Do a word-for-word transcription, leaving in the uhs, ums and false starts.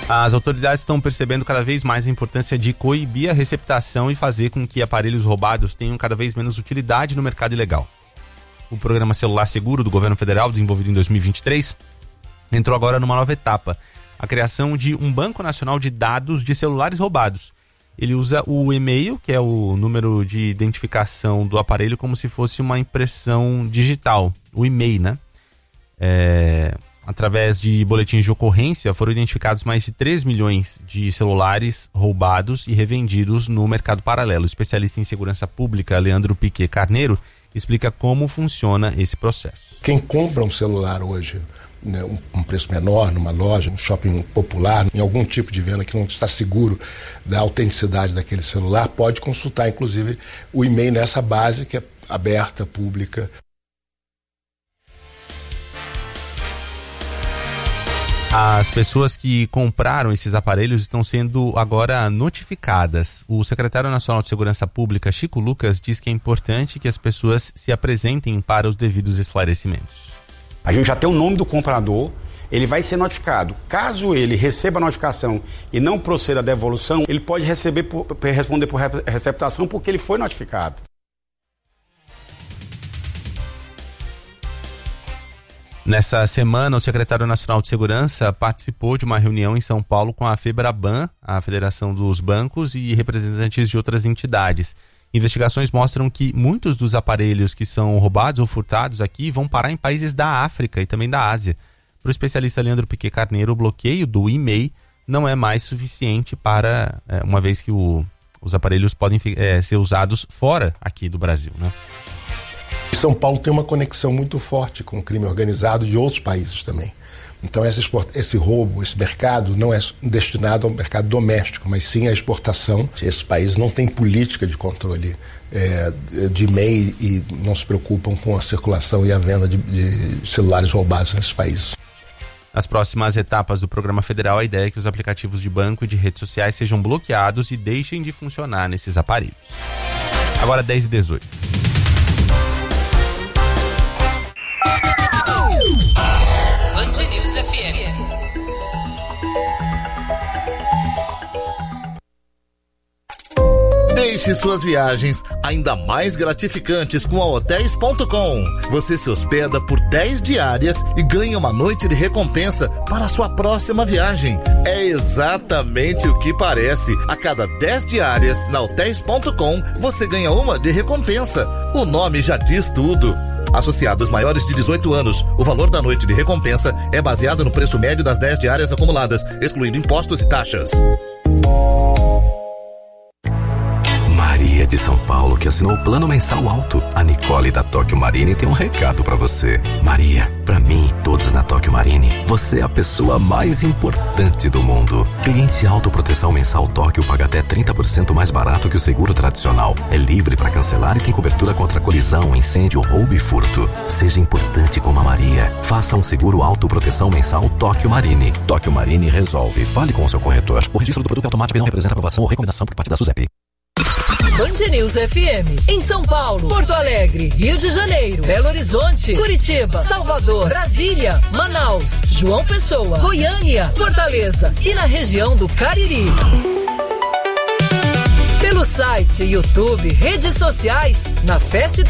As autoridades estão percebendo cada vez mais a importância de coibir a receptação e fazer com que aparelhos roubados tenham cada vez menos utilidade no mercado ilegal. O programa Celular Seguro do governo federal, desenvolvido em dois mil e vinte e três, entrou agora numa nova etapa, a criação de um banco nacional de dados de celulares roubados. Ele usa o e-mail, que é o número de identificação do aparelho, como se fosse uma impressão digital, o e-mail, né? É... Através de boletins de ocorrência, foram identificados mais de três milhões de celulares roubados e revendidos no mercado paralelo. O especialista em segurança pública, Leandro Piquet Carneiro, explica como funciona esse processo. Quem compra um celular hoje, né, um, um preço menor, numa loja, num shopping popular, em algum tipo de venda que não está seguro da autenticidade daquele celular, pode consultar, inclusive, o e-mail nessa base que é aberta, pública. As pessoas que compraram esses aparelhos estão sendo agora notificadas. O secretário nacional de Segurança Pública, Chico Lucas, diz que é importante que as pessoas se apresentem para os devidos esclarecimentos. A gente já tem o nome do comprador, ele vai ser notificado. Caso ele receba a notificação e não proceda à devolução, ele pode receber por, responder por receptação porque ele foi notificado. Nessa semana, o secretário nacional de Segurança participou de uma reunião em São Paulo com a FEBRABAN, a Federação dos Bancos, e representantes de outras entidades. Investigações mostram que muitos dos aparelhos que são roubados ou furtados aqui vão parar em países da África e também da Ásia. Para o especialista Leandro Piquet Carneiro, o bloqueio do e-mail não é mais suficiente para, é, uma vez que o, os aparelhos podem é, ser usados fora aqui do Brasil, né? São Paulo tem uma conexão muito forte com o crime organizado de outros países também. Então esse, esse roubo, esse mercado não é destinado ao mercado doméstico, mas sim à exportação. Esses países não têm política de controle é, de e-mail e não se preocupam com a circulação e a venda de, de celulares roubados nesses países. Nas próximas etapas do programa federal, a ideia é que os aplicativos de banco e de redes sociais sejam bloqueados e deixem de funcionar nesses aparelhos. Agora dez e dezoito. Band News F M. Deixe suas viagens ainda mais gratificantes com a Hotéis ponto com. Você se hospeda por dez diárias e ganha uma noite de recompensa para a sua próxima viagem. É exatamente o que parece. A cada dez diárias na Hotéis ponto com, você ganha uma de recompensa. O nome já diz tudo. Associados maiores de dezoito anos, o valor da noite de recompensa é baseado no preço médio das dez diárias acumuladas, excluindo impostos e taxas. Maria de São Paulo, que assinou o plano mensal alto. A Nicole da Tóquio Marine tem um recado pra você. Maria, pra mim e todos na Tóquio Marine, você é a pessoa mais importante do mundo. Cliente autoproteção mensal Tóquio paga até trinta por cento mais barato que o seguro tradicional. É livre pra cancelar e tem cobertura contra colisão, incêndio, roubo e furto. Seja importante como a Maria. Faça um seguro autoproteção mensal Tóquio Marine. Tóquio Marine resolve. Fale com o seu corretor. O registro do produto é automático e não representa aprovação ou recomendação por parte da SUSEP. Band News F M, em São Paulo, Porto Alegre, Rio de Janeiro, Belo Horizonte, Curitiba, Salvador, Brasília, Manaus, João Pessoa, Goiânia, Fortaleza e na região do Cariri. Pelo site, YouTube, redes sociais, na Fest